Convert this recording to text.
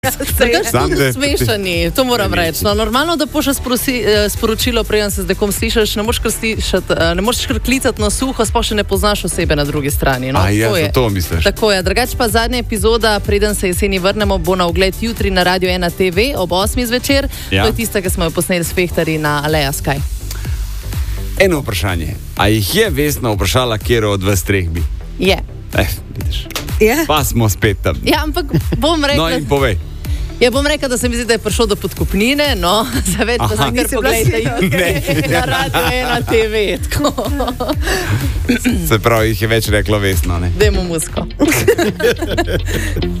Tudi smešani, to moram reči. No, normalno, da pošlje sporočilo, preden se z nekom slišiš, ne moreš kar klicati na suho, sploh še ne poznaš osebe na drugi strani. No? To misliš. Tako je. Drugače pa zadnja epizoda, preden se jeseni vrnemo, bo na ogled jutri na Radio 1 TV ob 8 zvečer. To je tista, ki smo jo posneli s Fehtarji na Aleja Sky. Eno vprašanje. A jih je Vesna vprašala, kjer od vas treh bi? Je. Vidiš. Pa smo spet tam. Ja, ampak bom rekla... No in povej. Ja, bom rekla, da se mi zdi, da je prišlo do podkupnine, no, za več pa se kar pogledajte na Radio 1 TV. Se pravi, jih je več reklo Vesno, ne? Dajmo musko.